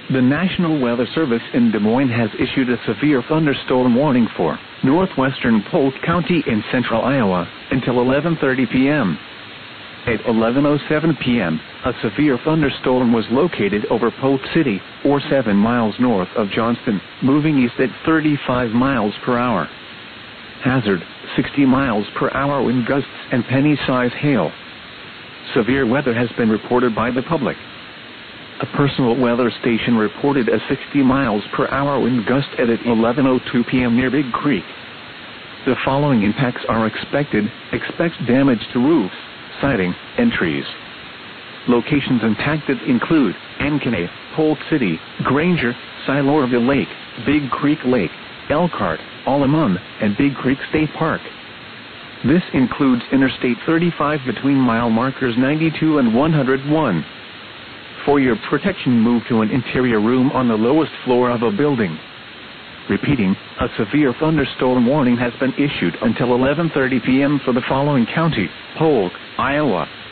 The National Weather Service in Des Moines has issued a severe thunderstorm warning for northwestern Polk County in central Iowa until 11:30 p.m. At 11:07 p.m., a severe thunderstorm was located over Polk City, or 7 miles north of Johnston, moving east at 35 miles per hour. Hazard, 60 miles per hour wind gusts and penny-size hail. Severe weather has been reported by the public. A personal weather station reported a 60 miles per hour wind gust at 11:02 p.m. near Big Creek. The following impacts are expected. Expect damage to roofs, siding, and trees. Locations impacted include Ankeny, Polk City, Granger, Silourville Lake, Big Creek Lake, Elkhart, Allemande, and Big Creek State Park. This includes Interstate 35 between mile markers 92 and 101. For your protection, move to an interior room on the lowest floor of a building. Repeating, a severe thunderstorm warning has been issued until 11:30 p.m. for the following counties: Polk, Iowa,